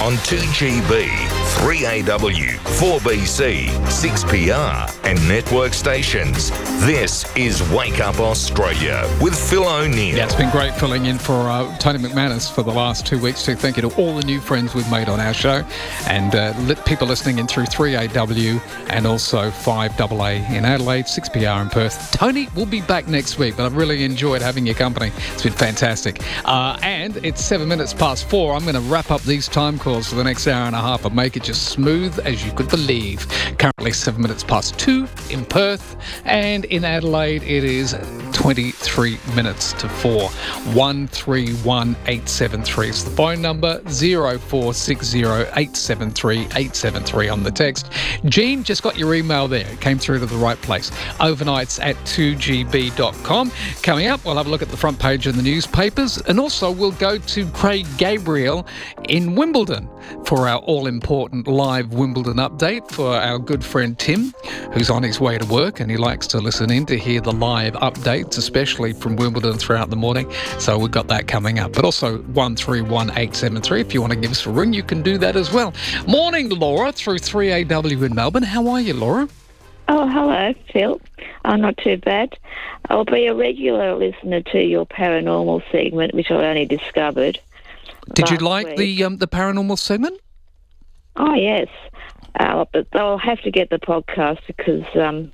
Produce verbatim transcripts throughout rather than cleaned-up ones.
on two G B, three A W, four B C, six P R and network stations. This is Wake Up Australia with Phil O'Neill. Yeah, it's been great filling in for uh, Tony McManus for the last two weeks too. Thank you to all the new friends we've made on our show and uh, li- people listening in through three A W and also five A A in Adelaide, six P R in Perth. Tony will be back next week, but I've really enjoyed having your company. It's been fantastic. Uh, and it's seven minutes past four. I'm going to wrap up these time calls for the next hour and a half and make it just smooth as you could believe. Currently seven minutes past two in Perth, and in Adelaide it is twenty-three minutes to four. one three one eight seven three is the phone number. zero four six zero eight seven three eight seven three on the text. Jean, just got your email there. It came through to the right place. Overnights at two G B dot com. Coming up, we'll have a look at the front page of the newspapers, and also we'll go to Craig Gabriel in Wimbledon for our all-important live Wimbledon update for our good friend Tim, who's on his way to work, and he likes to listen in to hear the live updates, especially from Wimbledon throughout the morning. So we've got that coming up. But also one three one eight seven three, if you want to give us a ring, you can do that as well. Morning, Laura, through three A W in Melbourne. How are you, Laura? Oh, hello, Phil. Oh, not too bad. I'll be a regular listener to your paranormal segment, which I only discovered. Did you last like week. the um, the paranormal segment? Oh, yes. Uh, but I'll have to get the podcast because um,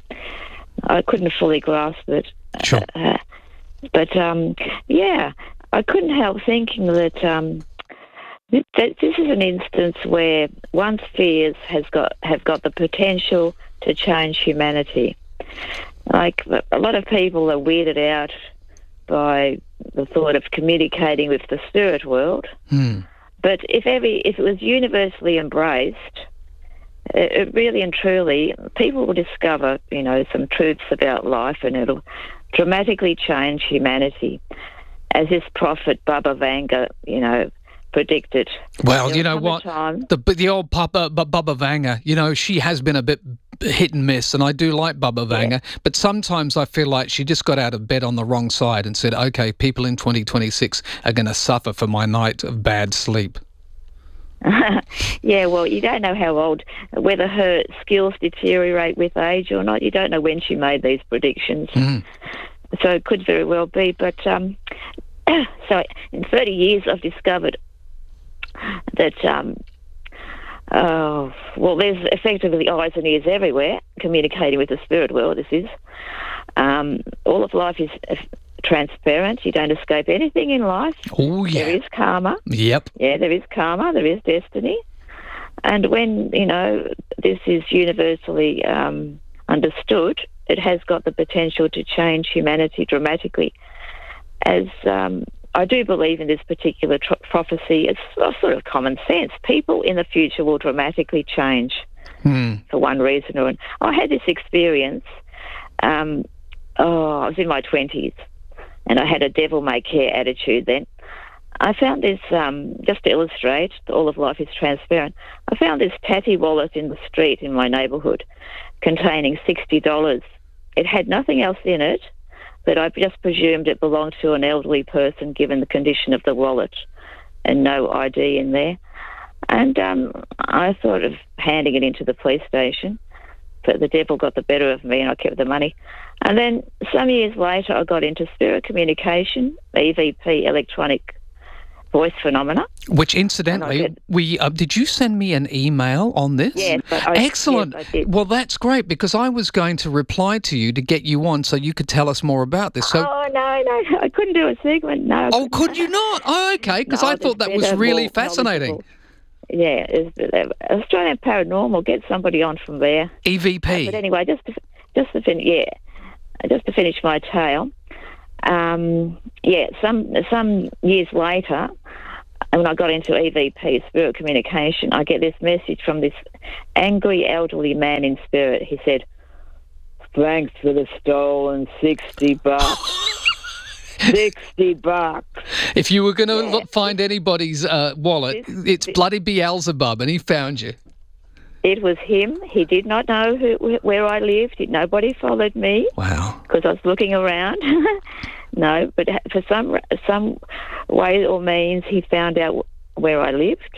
I couldn't fully grasp it. Sure. Uh, but, um, yeah, I couldn't help thinking that, um, th- that this is an instance where one's fears has got have got the potential to change humanity. Like, a lot of people are weirded out by the thought of communicating with the spirit world. Hmm. But if every if it was universally embraced, it, it really and truly, people will discover, you know, some truths about life, and it'll dramatically change humanity, as this prophet Baba Vanga, you know, predicted. Well, There you will know come a what? time- The the old Papa B- Bubba Vanga, you know, she has been a bit hit and miss, and I do like Bubba Vanga, but sometimes I feel like she just got out of bed on the wrong side and said, okay, people in twenty twenty-six are going to suffer for my night of bad sleep. Yeah, well, you don't know how old, whether her skills deteriorate with age or not. You don't know when she made these predictions. Mm. So it could very well be. But um, so in thirty years, I've discovered that, um, oh, well, there's effectively eyes and ears everywhere communicating with the spirit world, this is. Um, all of life is uh, transparent. You don't escape anything in life. Oh, yeah. There is karma. Yep. Yeah, there is karma, there is destiny. And when, you know, this is universally um, understood, it has got the potential to change humanity dramatically. As um, I do believe in this particular tro- prophecy, it's a sort of common sense. People in the future will dramatically change Hmm. for one reason or another. I had this experience, um, oh, I was in my twenties, and I had a devil-may-care attitude then. I found this, um, just to illustrate, all of life is transparent, I found this tatty wallet in the street in my neighbourhood containing sixty dollars. It had nothing else in it, but I just presumed it belonged to an elderly person given the condition of the wallet and no I D in there. And um, I thought of handing it into the police station, but the devil got the better of me and I kept the money. And then some years later, I got into spirit communication, E V P, electronic voice phenomena. Which, incidentally, did. we uh, did you send me an email on this? Yes, but I- Excellent. yes, I did. Well, that's great, because I was going to reply to you to get you on so you could tell us more about this. So, oh, no, no, I couldn't do a segment, no. I oh, couldn't. could you not? Oh, okay, because No, I it's thought that was better, really more fascinating. knowledgeable. Yeah, it's, uh, Australian Paranormal, get somebody on from there. E V P. But anyway, just to, just to fin- yeah, just to finish my tale, um, yeah, some some years later, when I got into E V P, spirit communication, I get this message from this angry elderly man in spirit. He said, "Thanks for the stolen sixty bucks." sixty bucks. If you were going to Yeah. find anybody's uh, wallet, This- it's this- bloody Beelzebub, and he found you. It was him. He did not know who, where I lived. Nobody followed me Wow. because I was looking around. No, but for some some way or means, he found out where I lived.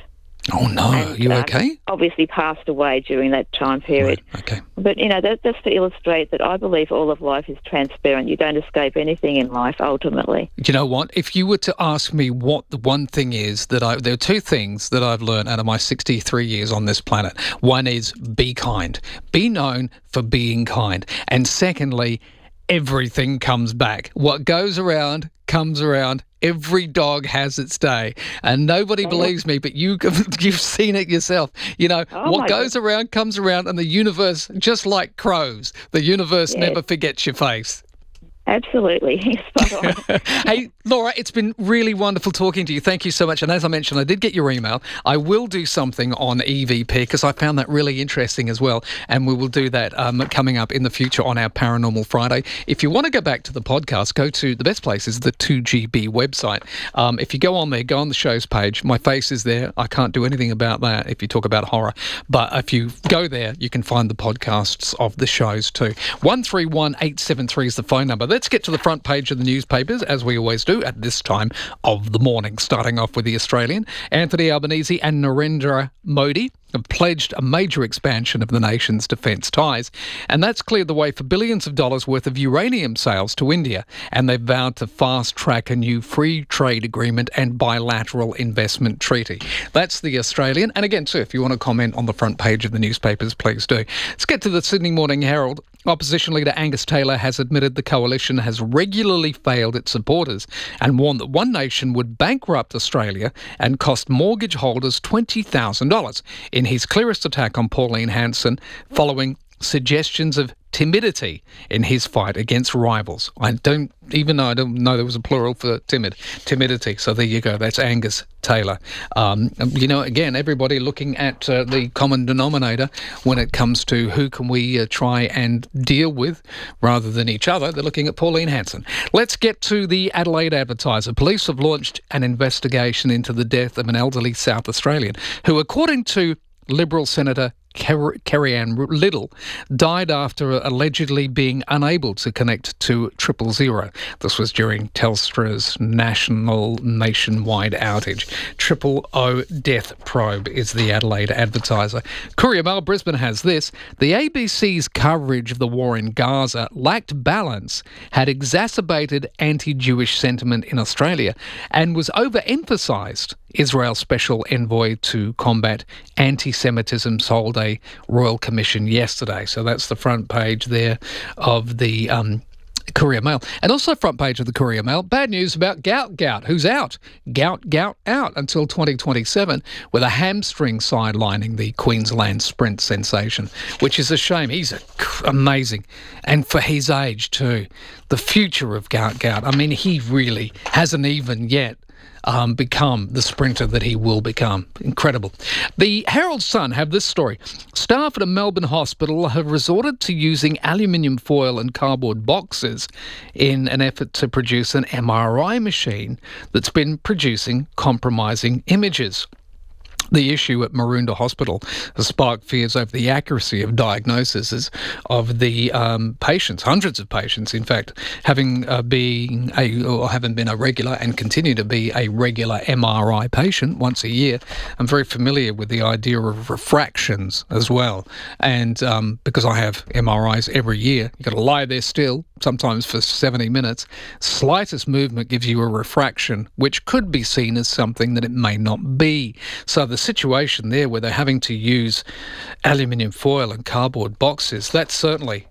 Oh, no. And, Are you uh, okay? Obviously passed away during that time period. Right. Okay. But, you know, that, that's to illustrate that I believe all of life is transparent. You don't escape anything in life, ultimately. Do you know what? If you were to ask me what the one thing is that I... There are two things that I've learned out of my sixty-three years on this planet. One is be kind. Be known for being kind. And secondly, everything comes back. What goes around comes around. Every dog has its day, and nobody believes me, but you, you've seen it yourself. You know, Oh, what my goes around comes around, and the universe, just like crows, the universe Yes. never forgets your face. Absolutely. Spot on. Hey, Laura, it's been really wonderful talking to you. Thank you so much. And as I mentioned, I did get your email. I will do something on E V P because I found that really interesting as well. And we will do that um, coming up in the future on our Paranormal Friday. If you want to go back to the podcast, go to the best place is the two G B website. Um, if you go on there, go on the show's page. My face is there. I can't do anything about that if you talk about horror. But if you go there, you can find the podcasts of the shows too. one three one eight seven three is the phone number. Let's get to the front page of the newspapers, as we always do at this time of the morning, starting off with The Australian. Anthony Albanese and Narendra Modi have pledged a major expansion of the nation's defence ties, and that's cleared the way for billions of dollars worth of uranium sales to India, and they've vowed to fast-track a new free trade agreement and bilateral investment treaty. That's The Australian, and again, too, if you want to comment on the front page of the newspapers, please do. Let's get to the Sydney Morning Herald. Opposition leader Angus Taylor has admitted the coalition has regularly failed its supporters and warned that One Nation would bankrupt Australia and cost mortgage holders twenty thousand dollars in his clearest attack on Pauline Hanson following suggestions of timidity in his fight against rivals. I don't even know, I don't know there was a plural for timid, timidity. So there you go. That's Angus Taylor. Um, you know, again, everybody looking at uh, the common denominator when it comes to who can we uh, try and deal with rather than each other. They're looking at Pauline Hanson. Let's get to the Adelaide Advertiser. Police have launched an investigation into the death of an elderly South Australian who, according to Liberal Senator Ker- Kerry-Ann Liddle, died after allegedly being unable to connect to triple zero. This was during Telstra's national nationwide outage. Triple O death probe is the Adelaide Advertiser. Courier Mail Brisbane has this. The A B C's coverage of the war in Gaza lacked balance, had exacerbated anti-Jewish sentiment in Australia, and was overemphasised. Israel's special envoy to combat anti-Semitism sold a royal commission yesterday. So that's the front page there of the um, Courier Mail. And also front page of the Courier Mail, bad news about Gout Gout, who's out. Gout Gout out until twenty twenty-seven with a hamstring sidelining the Queensland sprint sensation, which is a shame. He's a, amazing. And for his age too. The future of Gout Gout. I mean, he really hasn't even yet Um, become the sprinter that he will become. Incredible. The Herald Sun have this story. Staff at a Melbourne hospital have resorted to using aluminium foil and cardboard boxes in an effort to produce an M R I machine that's been producing compromising images. The issue at Maroondah Hospital has sparked fears over the accuracy of diagnoses of the um, patients, hundreds of patients, in fact, having uh, been a or having been a regular and continue to be a regular M R I patient once a year. I'm very familiar with the idea of refractions as well, and um, because I have M R Is every year, you've got to lie there still, sometimes for seventy minutes. Slightest movement gives you a refraction, which could be seen as something that it may not be. So the situation there where they're having to use aluminium foil and cardboard boxes, that's certainly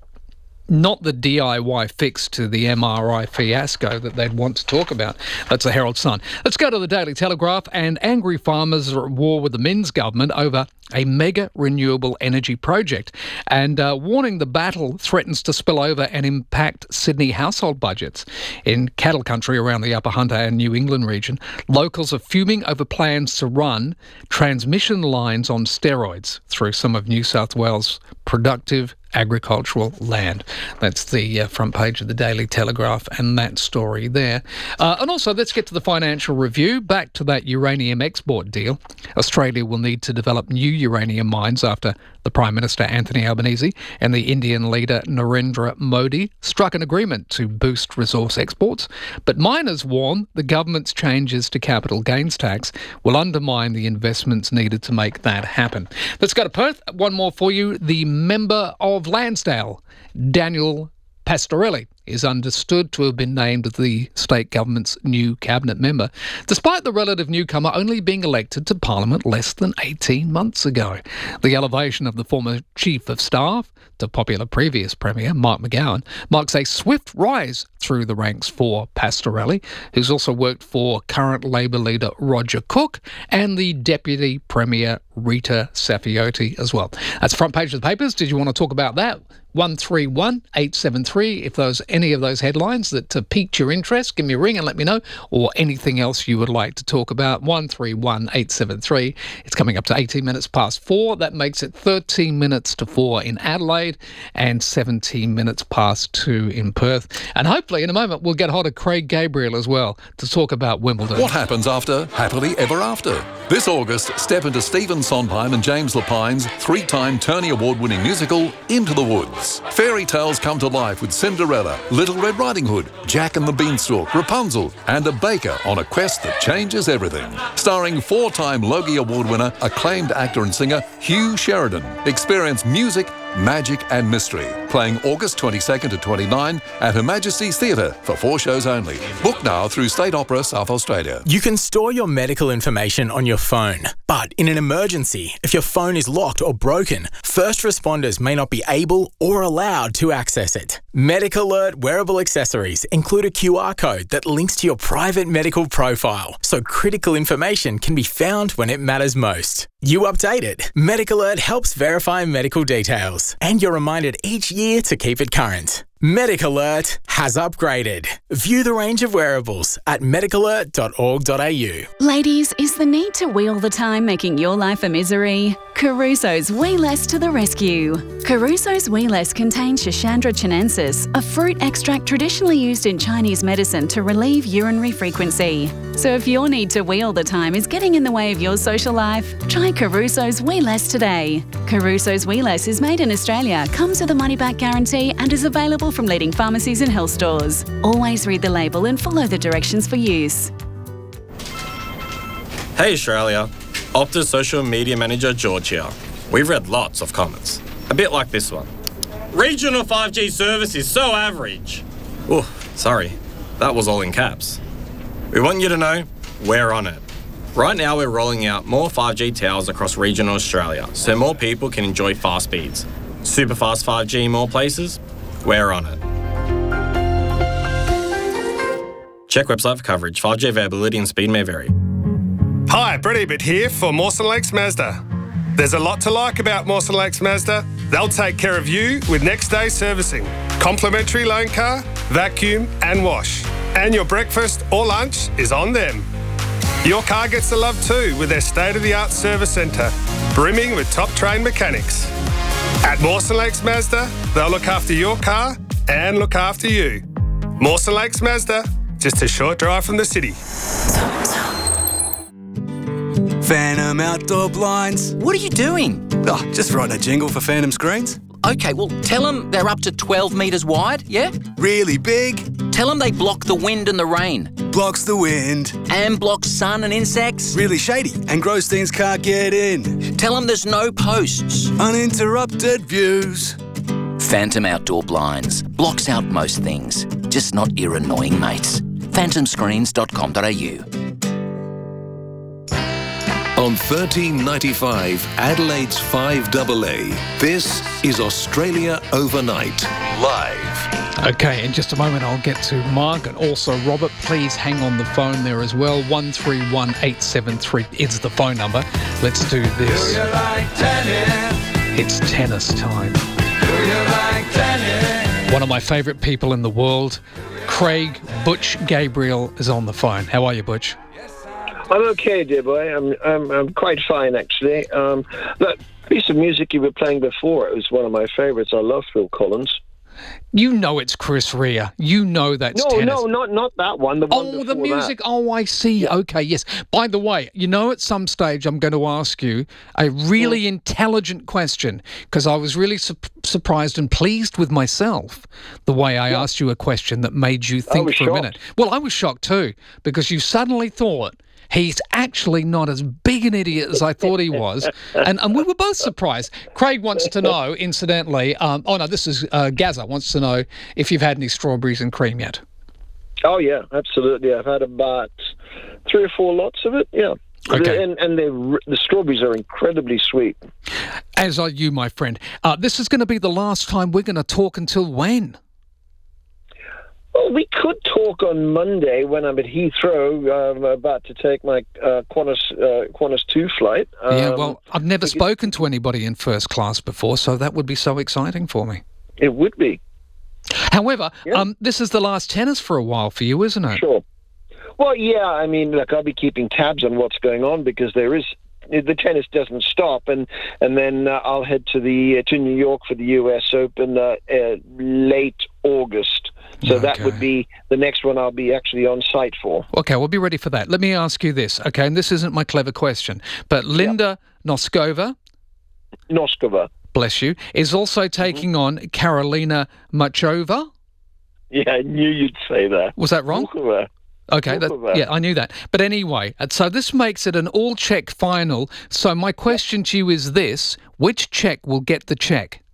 not the D I Y fix to the M R I fiasco that they'd want to talk about. That's the Herald Sun. Let's go to the Daily Telegraph. And angry farmers are at war with the Minns government over a mega renewable energy project, and uh, warning the battle threatens to spill over and impact Sydney household budgets. In cattle country around the Upper Hunter and New England region, locals are fuming over plans to run transmission lines on steroids through some of New South Wales' productive agricultural land. That's the uh, front page of the Daily Telegraph and that story there. Uh, and also, let's get to the financial review. Back to that uranium export deal. Australia will need to develop new uranium mines after the Prime Minister Anthony Albanese and the Indian leader Narendra Modi struck an agreement to boost resource exports. But miners warn the government's changes to capital gains tax will undermine the investments needed to make that happen. Let's go to Perth. One more for you. The member of Lansdale, Daniel Pastorelli, is understood to have been named the state government's new cabinet member, despite the relative newcomer only being elected to Parliament less than eighteen months ago. The elevation of the former Chief of Staff to popular previous Premier Mark McGowan marks a swift rise through the ranks for Pastorelli, who's also worked for current Labor leader Roger Cook and the Deputy Premier Rita Saffioti as well. That's front page of the papers. Did you want to talk about that? one three one eight seven three. If those any of those headlines that uh, piqued your interest, give me a ring and let me know, or anything else you would like to talk about. one three one eight seven three. It's coming up to eighteen minutes past four. That makes it thirteen minutes to four in Adelaide and seventeen minutes past two in Perth. And hopefully in a moment we'll get hold of Craig Gabriel as well to talk about Wimbledon. What happens after Happily Ever After? This August, step into Stephen Sondheim and James Lapine's three-time Tony Award-winning musical Into the Woods. Fairy tales come to life with Cinderella, Little Red Riding Hood, Jack and the Beanstalk, Rapunzel, and a baker on a quest that changes everything. Starring four-time Logie Award winner, acclaimed actor and singer Hugh Sheridan. Experience music, magic and mystery. Playing August twenty-second to twenty-ninth at Her Majesty's Theatre for four shows only. Book now through State Opera South Australia. You can store your medical information on your phone, but in an emergency, if your phone is locked or broken, first responders may not be able or allowed to access it. MedicAlert wearable accessories include a Q R code that links to your private medical profile, so critical information can be found when it matters most. You update it. MedicAlert helps verify medical details, and you're reminded each year to keep it current. MedicAlert has upgraded. View the range of wearables at medic alert dot org dot a u. Ladies, is the need to wheel the time making your life a misery? Caruso's Wee Less to the rescue. Caruso's Wee Less contains Schisandra chinensis, a fruit extract traditionally used in Chinese medicine to relieve urinary frequency. So if your need to wheel the time is getting in the way of your social life, try Caruso's Wee Less today. Caruso's Wee Less is made in Australia, comes with a money-back guarantee and is available from leading pharmacies and health stores. Always read the label and follow the directions for use. Hey Australia, Optus social media manager George here. We've read lots of comments, a bit like this one. Regional five G service is so average. Oh, sorry, that was all in caps. We want you to know we're on it. Right now we're rolling out more five G towers across regional Australia so more people can enjoy fast speeds. Super fast five G in more places? We're on it. Check website for coverage. five G availability and speed may vary. Hi, Brett Ebert here for Mawson Lakes Mazda. There's a lot to like about Mawson Lakes Mazda. They'll take care of you with next day servicing, complimentary loan car, vacuum and wash. And your breakfast or lunch is on them. Your car gets the love too with their state-of-the-art service centre, brimming with top-trained mechanics. At Mawson Lakes Mazda, they'll look after your car and look after you. Mawson Lakes Mazda, just a short drive from the city. Phantom Outdoor Blinds. What are you doing? Oh, just writing a jingle for Phantom Screens. Okay, well, tell them they're up to twelve metres wide, yeah? Really big. Tell them they block the wind and the rain. Blocks the wind. And blocks sun and insects. Really shady, and Grossteins can't get in. Tell them there's no posts. Uninterrupted views. Phantom Outdoor Blinds. Blocks out most things, just not your annoying mates. phantom screens dot com dot a u. On thirteen ninety-five, Adelaide's five A A, this is Australia Overnight, live. Okay, in just a moment I'll get to Mark and also Robert. Please hang on the phone there as well. one three one eight seven three is the phone number. Let's do this. Do you like tennis? It's tennis time. Do you like tennis? One of my favourite people in the world, Craig Butch Gabriel, is on the phone. How are you, Butch? I'm okay, dear boy. I'm I'm, I'm quite fine, actually. Um, that piece of music you were playing before, it was one of my favourites. I love Phil Collins. You know it's Chris Rea. You know that's no, tennis. No, not not that one. The one oh, the before music. That. Oh, I see. Yeah. Okay, yes. By the way, you know at some stage I'm going to ask you a really yeah. intelligent question because I was really su- surprised and pleased with myself the way I yeah. asked you a question that made you think for shocked. a minute. Well, I was shocked too because you suddenly thought, he's actually not as big an idiot as I thought he was. And, and we were both surprised. Craig wants to know, incidentally, um, oh no, this is uh, Gazza wants to know if you've had any strawberries and cream yet. Oh, yeah, absolutely. I've had about three or four lots of it, yeah. Okay. And, and the strawberries are incredibly sweet. As are you, my friend. Uh, this is going to be the last time we're going to talk until when? Well, we could talk on Monday when I'm at Heathrow. I'm about to take my uh, Qantas, uh, Qantas two flight. Um, yeah, well, I've never spoken to anybody in first class before, so that would be so exciting for me. It would be. However, yeah. um, this is the last tennis for a while for you, isn't it? Sure. Well, yeah, I mean, look, I'll be keeping tabs on what's going on because there is... the tennis doesn't stop, and and then uh, I'll head to the uh, to New York for the U S Open uh, uh, late August. So okay. that would be the next one I'll be actually on site for. Okay, we'll be ready for that. Let me ask you this, okay, and this isn't my clever question, but Linda yep. Noskova, Noskova, bless you, is also taking mm-hmm. on Karolina Muchova. Yeah, I knew you'd say that. Was that wrong? Muchova. Okay, that, yeah, I knew that. But anyway, so this makes it an all-Czech final. So my question to you is this: which Czech will get the Czech?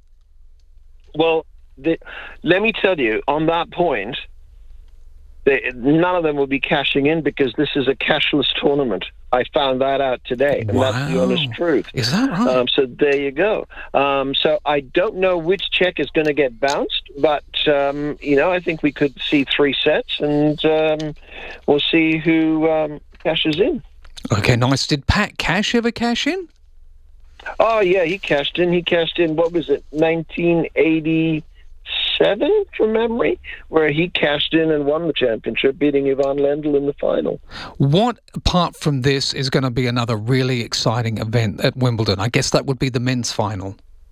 Well, the, let me tell you, on that point, they, none of them will be cashing in because this is a cashless tournament. I found that out today, and wow. that's the honest truth. Is that right? Um, so there you go. Um, so I don't know which Czech is going to get bounced, but, um, you know, I think we could see three sets, and um, we'll see who um, cashes in. Okay, nice. Did Pat Cash ever cash in? Oh, yeah, he cashed in. He cashed in, what was it, nineteen eighty-seven from memory, where he cashed in and won the championship, beating Ivan Lendl in the final. What, apart from this, is going to be another really exciting event at Wimbledon? I guess that would be the men's final.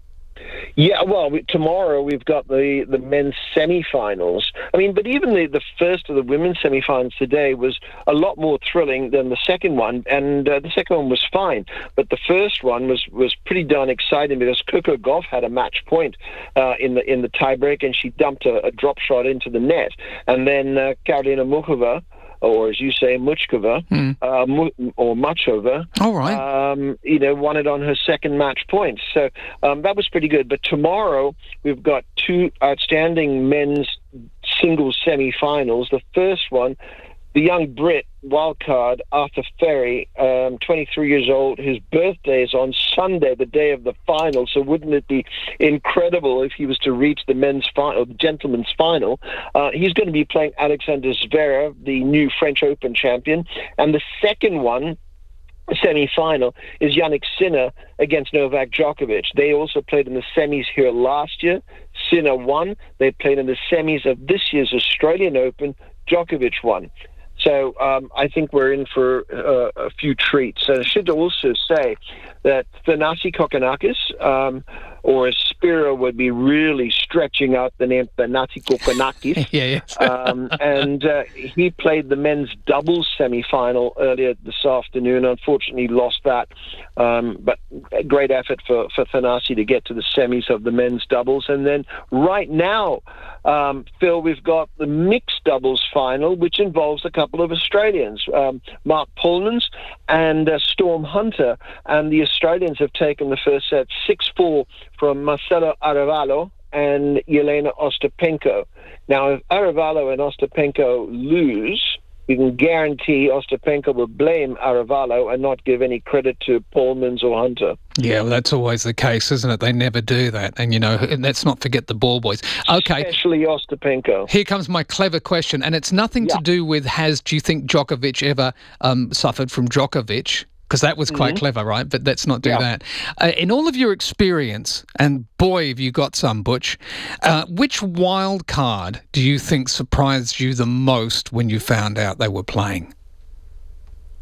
Yeah, well, we, tomorrow we've got the, the men's semi-finals. I mean, but even the, the first of the women's semi-finals today was a lot more thrilling than the second one, and uh, the second one was fine. But the first one was, was pretty darn exciting because Coco Gauff had a match point uh, in the in the tiebreak, and she dumped a, a drop shot into the net. And then uh, Karolina Muchova, or as you say, Muchkova, mm. uh, or Machova, All right. um, you know, won it on her second match point. So um, that was pretty good. But tomorrow we've got two outstanding men's singles semi-finals. The first one, the young Brit wildcard Arthur Ferry, um, twenty-three years old. His birthday is on Sunday, the day of the final. So wouldn't it be incredible if he was to reach the men's final, the gentleman's final? Uh, he's going to be playing Alexander Zverev, the new French Open champion. And the second one, semi-final, is Jannik Sinner against Novak Djokovic. They also played in the semis here last year. Sinner won. They played in the semis of this year's Australian Open. Djokovic won. So um, I think we're in for uh, a few treats. And I should also say that Thanasi Kokkinakis, um, or as Spiro would be really stretching out the name Thanasi Kokkinakis. yeah, yeah. um, and uh, he played the men's doubles semi-final earlier this afternoon. Unfortunately, lost that. Um, but a great effort for, for Thanasi to get to the semis of the men's doubles. And then right now, um, Phil, we've got the mixed doubles final, which involves a couple of Australians, um, Mark Polmans and uh, Storm Hunter. And the Australians have taken the first set six four from Marcelo Arevalo and Yelena Ostapenko. Now, if Arevalo and Ostapenko lose, we can guarantee Ostapenko will blame Arevalo and not give any credit to Polmans or Hunter. Yeah, well, that's always the case, isn't it? They never do that. And, you know, and let's not forget the ball boys. Okay. Especially Ostapenko. Here comes my clever question, and it's nothing yeah. to do with has, do you think Djokovic ever um, suffered from Djokovic? Because that was quite mm-hmm. clever, right? But let's not do yeah. that. Uh, in all of your experience, and boy, have you got some, Butch, uh, which wild card do you think surprised you the most when you found out they were playing?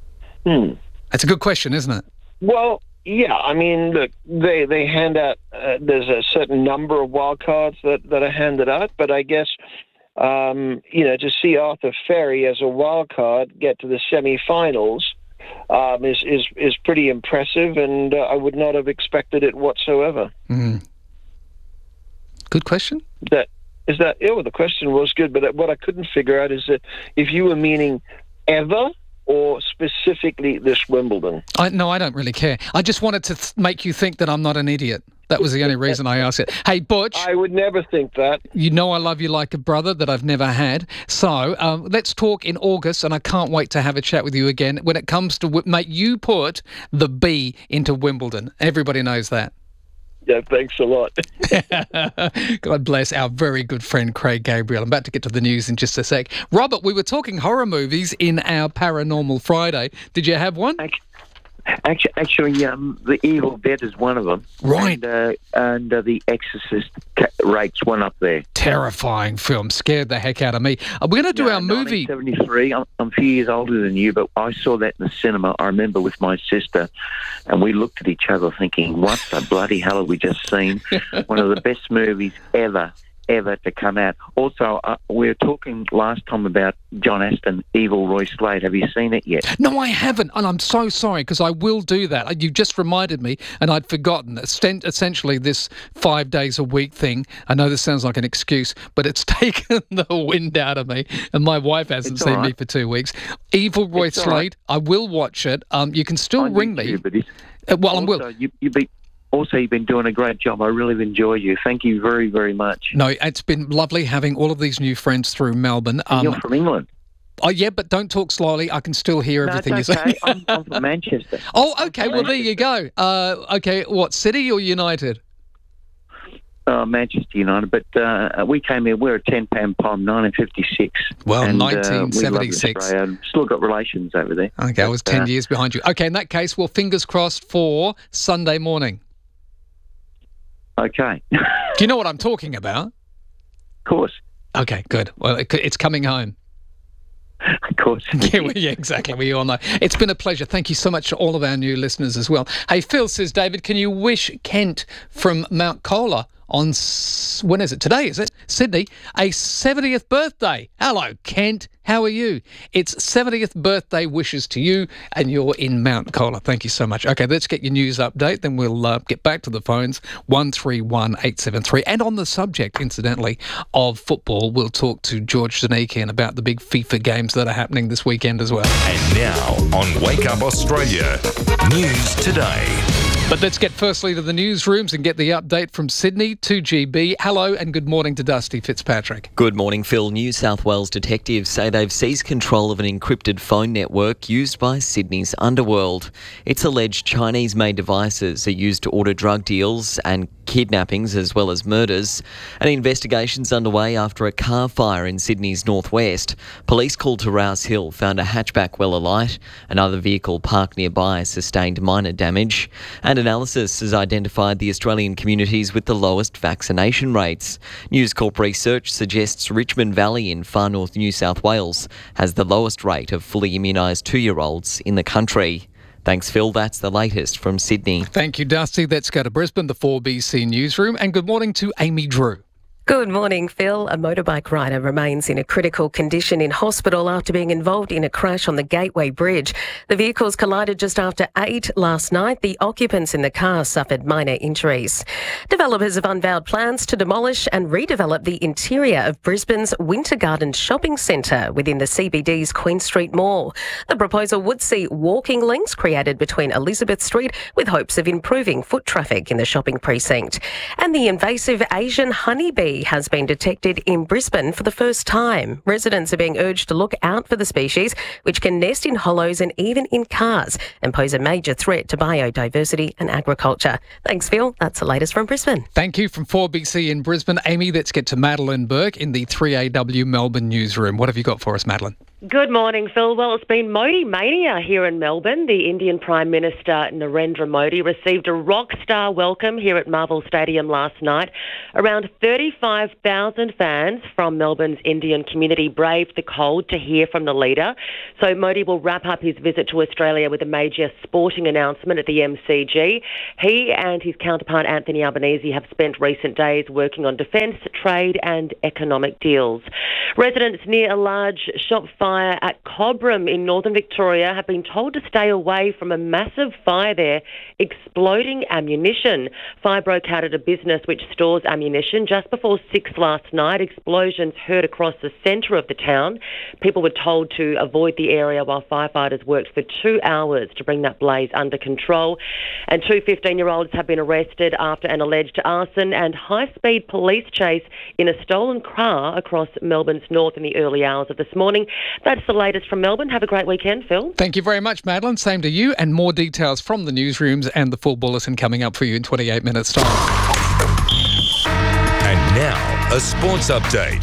Hmm. That's a good question, isn't it? Well, yeah. I mean, look, they they hand out. Uh, there's a certain number of wild cards that, that are handed out, but I guess um, you know to see Arthur Ferry as a wild card get to the semi-finals um, is is is pretty impressive, and uh, I would not have expected it whatsoever. Mm. Good question. That is that. Yeah, well, the question was good, but what I couldn't figure out is that if you were meaning ever, or specifically this Wimbledon? I, no, I don't really care. I just wanted to th- make you think that I'm not an idiot. That was the only reason I asked it. Hey, Butch. I would never think that. You know I love you like a brother that I've never had. So um, let's talk in August, and I can't wait to have a chat with you again. When it comes to, mate, you put the B into Wimbledon. Everybody knows that. Yeah, thanks a lot. God bless our very good friend Craig Gabriel. I'm about to get to the news in just a sec. Robert, we were talking horror movies in our Paranormal Friday. Did you have one? Actually, actually um, The Evil Dead is one of them. Right. And, uh, and uh, The Exorcist rates one up there. Terrifying film. Scared the heck out of me. Uh, we're going to do no, our movie. nineteen seventy-three. I'm, I'm a few years older than you, but I saw that in the cinema. I remember with my sister, and we looked at each other thinking, what the bloody hell have we just seen? One of the best movies ever. ever to come out. Also, uh, we were talking last time about John Aston, Evil Roy Slade. Have you seen it yet? No, I haven't, and I'm so sorry because I will do that. You just reminded me, and I'd forgotten. Essentially, this five days a week thing, I know this sounds like an excuse, but it's taken the wind out of me, and my wife hasn't It's seen all right. me for two weeks. Evil Roy It's all Slade, right. I will watch it. Um, you can still I ring need me. to, but it's- Uh, well, I will. also, you, you be, also, you've been doing a great job. I really enjoy you. Thank you very, very much. No, it's been lovely having all of these new friends through Melbourne. And Um, you're from England. Oh, yeah, but don't talk slowly. I can still hear No, everything it's you're okay. saying. I'm, I'm from Manchester. Oh, okay. Well, there you go. Uh, okay, what, City or United? Uh, Manchester United, but uh, we came here. We're a ten-pound palm, nineteen fifty-six. Well, and, uh, nineteen seventy-six. We love Australia. Still got relations over there. Okay, I was But, ten uh, years behind you. Okay, in that case, well, fingers crossed for Sunday morning. Okay. Do you know what I'm talking about? Of course. Okay, good. Well, it, it's coming home. Of course. yeah, well, yeah, exactly. We all know. It's been a pleasure. Thank you so much to all of our new listeners as well. Hey, Phil says, David, can you wish Kent from Mount Colah on, s- when is it? Today, is it? Sydney, a seventieth birthday. Hello, Kent. How are you? It's seventieth birthday wishes to you, and you're in Mount Colah. Thank you so much. Okay, let's get your news update, then we'll uh, get back to the phones, one three one eight seven three. And on the subject, incidentally, of football, we'll talk to George Zanikian about the big FIFA games that are happening this weekend as well. And now on Wake Up Australia, News Today. But let's get firstly to the newsrooms and get the update from Sydney to G B. Hello and good morning to Dusty Fitzpatrick. Good morning, Phil. New South Wales detectives say they've seized control of an encrypted phone network used by Sydney's underworld. It's alleged Chinese-made devices are used to order drug deals and kidnappings as well as murders. An investigation's underway after a car fire in Sydney's northwest. Police called to Rouse Hill found a hatchback well alight. Another vehicle parked nearby sustained minor damage. And analysis has identified the Australian communities with the lowest vaccination rates. News Corp research suggests Richmond Valley in far north New South Wales has the lowest rate of fully immunised two-year-olds in the country. Thanks, Phil. That's the latest from Sydney. Thank you, Dusty. Let's go to Brisbane, the four B C newsroom. And good morning to Amy Drew. Good morning, Phil. A motorbike rider remains in a critical condition in hospital after being involved in a crash on the Gateway Bridge. The vehicles collided just after eight last night. The occupants in the car suffered minor injuries. Developers have unveiled plans to demolish and redevelop the interior of Brisbane's Winter Garden shopping centre within the C B D's Queen Street Mall. The proposal would see walking links created between Elizabeth Street with hopes of improving foot traffic in the shopping precinct. And the invasive Asian honeybee has been detected in Brisbane for the first time. Residents are being urged to look out for the species, which can nest in hollows and even in cars and pose a major threat to biodiversity and agriculture. Thanks, Phil. That's the latest from Brisbane. Thank you from four B C in Brisbane. Amy, let's get to Madeline Burke in the three A W Melbourne newsroom. What have you got for us, Madeline? Good morning, Phil. Well, it's been Modi mania here in Melbourne. The Indian Prime Minister Narendra Modi received a rock star welcome here at Marvel Stadium last night. Around thirty-five thousand fans from Melbourne's Indian community braved the cold to hear from the leader. So Modi will wrap up his visit to Australia with a major sporting announcement at the M C G. He and his counterpart Anthony Albanese have spent recent days working on defence, trade and economic deals. Residents near a large shop fire at Cobram in northern Victoria have been told to stay away from a massive fire there, exploding ammunition. Fire broke out at a business which stores ammunition just before six last night. Explosions heard across the centre of the town. People were told to avoid the area while firefighters worked for two hours to bring that blaze under control. And two fifteen-year-olds have been arrested after an alleged arson and high-speed police chase in a stolen car across Melbourne's north in the early hours of this morning. That's the latest from Melbourne. Have a great weekend, Phil. Thank you very much, Madeline. Same to you. And more details from the newsrooms and the full bulletin coming up for you in twenty-eight minutes' time. And now, a sports update.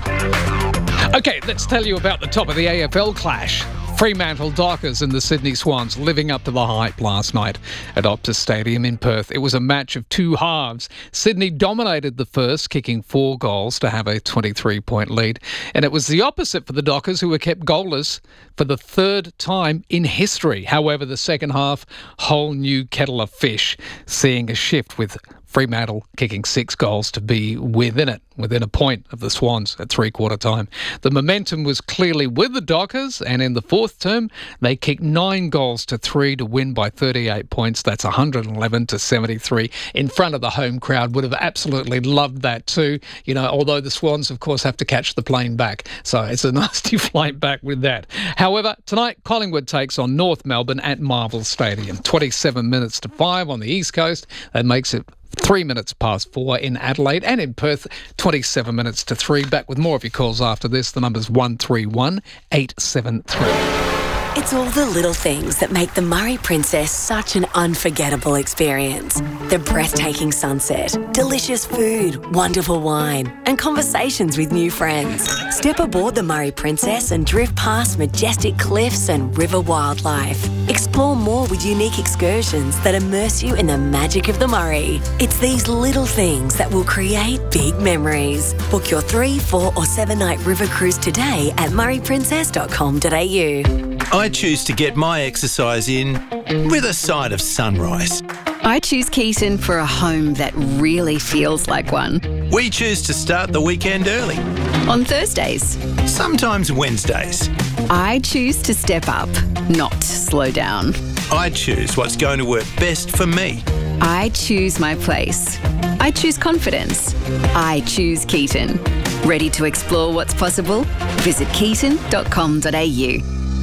Okay, let's tell you about the top of the A F L clash. Fremantle Dockers and the Sydney Swans living up to the hype last night at Optus Stadium in Perth. It was a match of two halves. Sydney dominated the first, kicking four goals to have a twenty-three point lead. And it was the opposite for the Dockers, who were kept goalless for the third time in history. However, the second half, whole new kettle of fish, seeing a shift with Fremantle kicking six goals to be within it, within a point of the Swans at three-quarter time. The momentum was clearly with the Dockers, and in the fourth term, they kicked nine goals to three to win by thirty-eight points. That's one hundred eleven to seventy-three in front of the home crowd. Would have absolutely loved that too, you know, although the Swans, of course, have to catch the plane back. So it's a nasty flight back with that. However, tonight, Collingwood takes on North Melbourne at Marvel Stadium. twenty-seven minutes to five on the East Coast. That makes it Three minutes past four in Adelaide, and in Perth, twenty-seven minutes to three. Back with more of your calls after this. The number's one three one eight seven three. It's all the little things that make the Murray Princess such an unforgettable experience. The breathtaking sunset, delicious food, wonderful wine, and conversations with new friends. Step aboard the Murray Princess and drift past majestic cliffs and river wildlife. Explore more with unique excursions that immerse you in the magic of the Murray. It's these little things that will create big memories. Book your three, four or seven night river cruise today at murray princess dot com dot a u. I choose to get my exercise in with a side of sunrise. I choose Keaton for a home that really feels like one. We choose to start the weekend early. On Thursdays. Sometimes Wednesdays. I choose to step up, not slow down. I choose what's going to work best for me. I choose my place. I choose confidence. I choose Keaton. Ready to explore what's possible? Visit keaton dot com dot a u.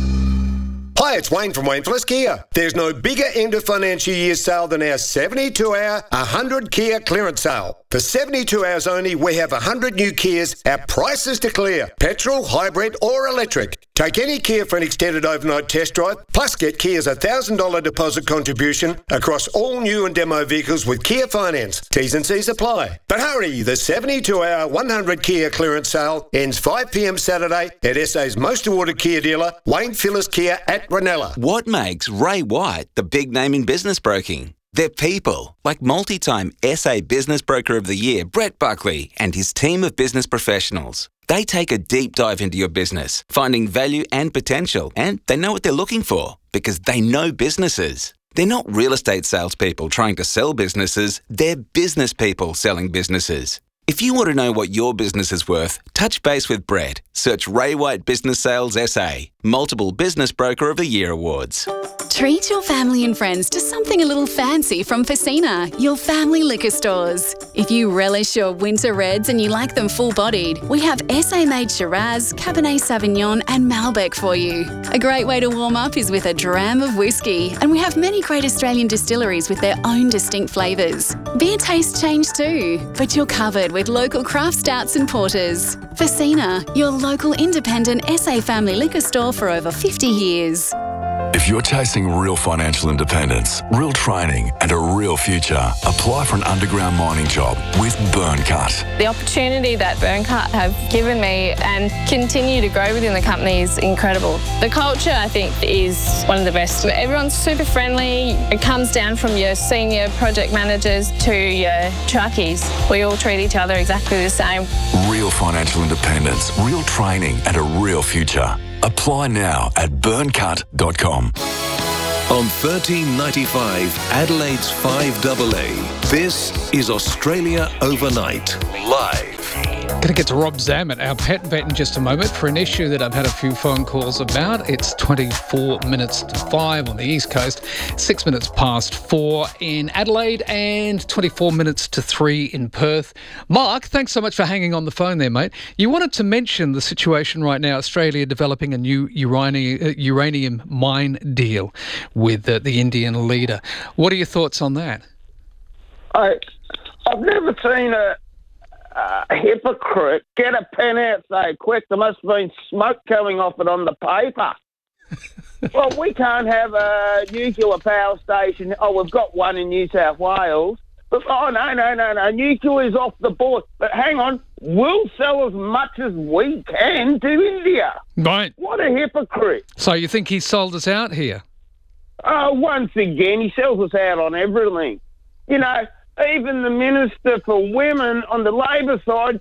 Hi, it's Wayne from Wayne Plus Kia. There's no bigger end of financial year sale than our seventy-two hour, one hundred Kia clearance sale. For seventy-two hours only, we have one hundred new Kias at prices to clear. Petrol, hybrid or electric. Take any Kia for an extended overnight test drive, plus get Kia's one thousand dollars deposit contribution across all new and demo vehicles with Kia Finance. T's and C's apply. But hurry, the seventy-two hour, one hundred Kia clearance sale ends five p m Saturday at S A's most awarded Kia dealer, Wayne Phillips Kia at Ranella. What makes Ray White the big name in business broking? They're people, like multi-time S A Business Broker of the Year, Brett Buckley, and his team of business professionals. They take a deep dive into your business, finding value and potential, and they know what they're looking for because they know businesses. They're not real estate salespeople trying to sell businesses, they're business people selling businesses. If you want to know what your business is worth, touch base with Brett. Search Ray White Business Sales S A, multiple Business Broker of the Year awards. Treat your family and friends to something a little fancy from Facina, your family liquor stores. If you relish your winter reds and you like them full-bodied, we have S A-made Shiraz, Cabernet Sauvignon and Malbec for you. A great way to warm up is with a dram of whiskey, and we have many great Australian distilleries with their own distinct flavours. Beer tastes change too, but you're covered with local craft stouts and porters. Facina, your local independent S A family liquor store for over fifty years. If you're chasing real financial independence, real training, and a real future, apply for an underground mining job with Burncut. The opportunity that Burncut have given me and continue to grow within the company is incredible. The culture, I think, is one of the best. Everyone's super friendly. It comes down from your senior project managers to your truckies. We all treat each other exactly the same. Real financial independence, real training, and a real future. Apply now at burncut dot com. On thirteen ninety-five, Adelaide's five A A, this is Australia Overnight, live. Going to get to Rob Zammit, our pet vet, in just a moment for an issue that I've had a few phone calls about. It's twenty-four minutes to five on the East Coast, six minutes past four in Adelaide, and twenty-four minutes to three in Perth. Mark, thanks so much for hanging on the phone there, mate. You wanted to mention the situation right now, Australia developing a new uranium, uh, uranium mine deal with uh, the Indian leader. What are your thoughts on that? I, I've never seen a Uh, a hypocrite get a pen out so quick. There must have been smoke coming off it on the paper. Well, we can't have a nuclear power station. Oh, we've got one in New South Wales. But, oh, no, no, no, no. Nuclear is off the board. But hang on. We'll sell as much as we can to India. Right. What a hypocrite. So you think he sold us out here? Uh, once again, he sells us out on everything. You know, even the Minister for Women on the Labor side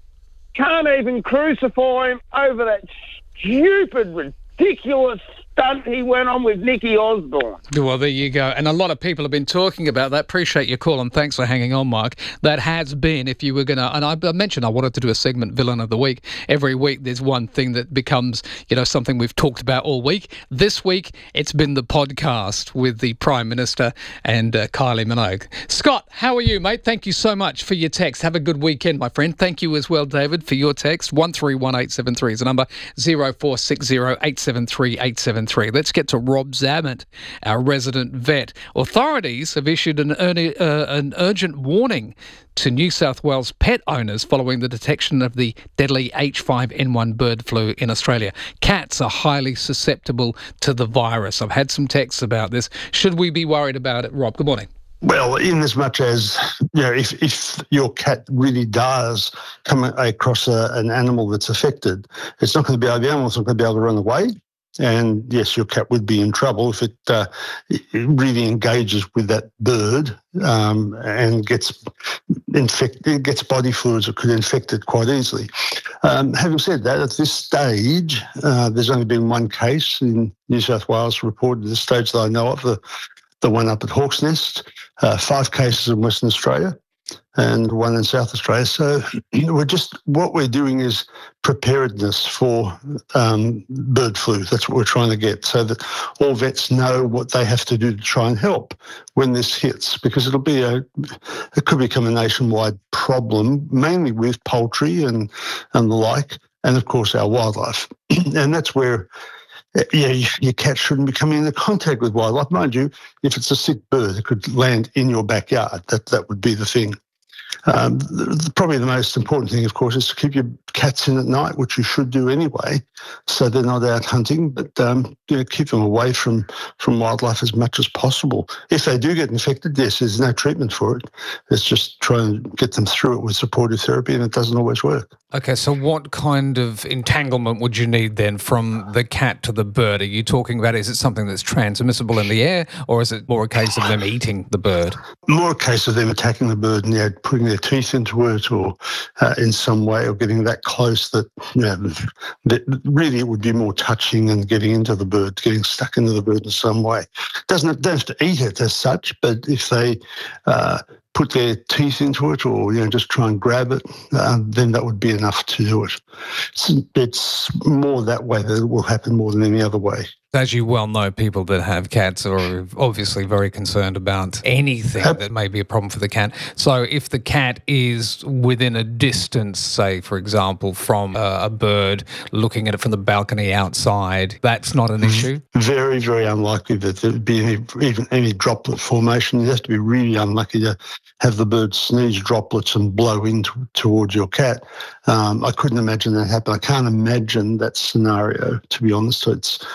can't even crucify him over that stupid, ridiculous stunt he went on with Nikki Osborne. Well, there you go. And a lot of people have been talking about that. Appreciate your call, and thanks for hanging on, Mark. That has been, if you were going to, and I mentioned I wanted to do a segment, Villain of the Week. Every week there's one thing that becomes, you know, something we've talked about all week. This week, it's been the podcast with the Prime Minister and uh, Kylie Minogue. Scott, how are you, mate? Thank you so much for your text. Have a good weekend, my friend. Thank you as well, David, for your text. one three one eight seven three is the number, zero four six zero eight seven three eight seven three. Let's get to Rob Zammit, our resident vet. Authorities have issued an, early, uh, an urgent warning to New South Wales pet owners following the detection of the deadly H five N one bird flu in Australia. Cats are highly susceptible to the virus. I've had some texts about this. Should we be worried about it? Rob, good morning. Well, in as much as, you know, if, if your cat really does come across a, an animal that's affected, it's not going to be able, the animal's not going to be able to run away. And yes, your cat would be in trouble if it, uh, it really engages with that bird um, and gets infected, gets body fluids that could infect it quite easily. Um, having said that, at this stage, uh, there's only been one case in New South Wales reported at this stage that I know of, the, the one up at Hawk's Nest, uh, five cases in Western Australia and one in South Australia. So we're just, what we're doing is preparedness for um, bird flu. That's what we're trying to get, so that all vets know what they have to do to try and help when this hits, because it'll be a, it could become a nationwide problem, mainly with poultry and, and the like, and of course our wildlife. And that's where, yeah, your cat shouldn't be coming into contact with wildlife. Mind you, if it's a sick bird, it could land in your backyard. That that would be the thing. Um, the, the, probably the most important thing, of course, is to keep your cats in at night, which you should do anyway, so they're not out hunting, but um, you know, keep them away from, from wildlife as much as possible. If they do get infected, yes, there's no treatment for it. It's just trying to get them through it with supportive therapy, and it doesn't always work. Okay, so what kind of entanglement would you need then from the cat to the bird? Are you talking about, is it something that's transmissible in the air, or is it more a case of them eating the bird? More a case of them attacking the bird and yeah, putting their teeth into it, or uh, in some way, or getting that close that, you know, that really it would be more touching and getting into the bird, getting stuck into the bird in some way. Doesn't don't have to eat it as such, but if they uh, put their teeth into it, or you know, just try and grab it, uh, then that would be enough to do it. It's, it's more that way that it will happen more than any other way. As you well know, people that have cats are obviously very concerned about anything that may be a problem for the cat. So if the cat is within a distance, say, for example, from a, a bird, looking at it from the balcony outside, that's not an issue? Very, very unlikely that there would be any, even any droplet formation. You have to be really unlucky to have the bird sneeze droplets and blow in to, towards your cat. Um, I couldn't imagine that happen. I can't imagine that scenario, to be honest. It's more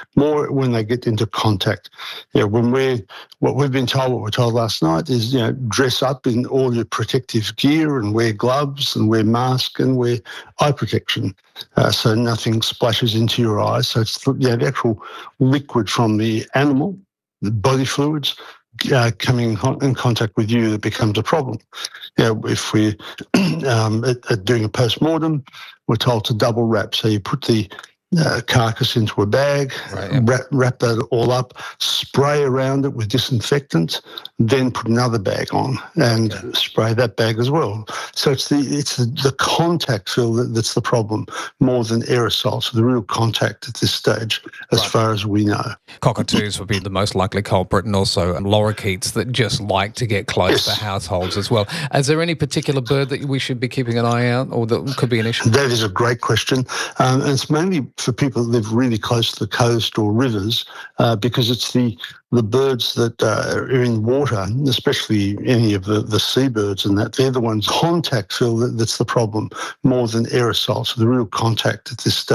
when they get into contact. You know, when we what we've been told, what we're told last night is, you know, dress up in all your protective gear and wear gloves and wear mask and wear eye protection, uh, so nothing splashes into your eyes. So it's, you know, the actual liquid from the animal, the body fluids, Uh, coming in, con- in contact with you that becomes a problem. You know, if we're um, at, at doing a post-mortem, we're told to double wrap. So you put the uh, carcass into a bag, right, yeah. wrap, wrap that all up, spray around it with disinfectant, then put another bag on and okay. spray that bag as well. So it's the it's the, the contact, Phil, that, that's the problem more than aerosol. So the real contact at this stage, as right. far as we know. Cockatoos would be the most likely culprit, and also lorikeets that just like to get close yes. to households as well. Is there any particular bird that we should be keeping an eye out, or that could be an issue? That is a great question, um, and it's mainly for people that live really close to the coast or rivers, uh, because it's the the birds that uh, are in water, especially any of the, the seabirds and that, they're the ones contact, Phil, that, that's the problem more than aerosol. So the real contact at this stage